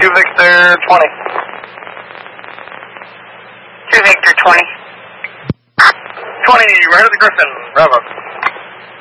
2 Victor 20. 2 Victor 20. 20, right at the Griffin. Bravo.